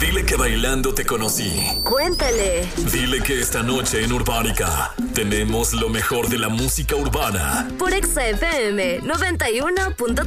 Dile que bailando te conocí. Cuéntale. Dile que esta noche en Urbánica tenemos lo mejor de la música urbana. Por Exa FM 91.3.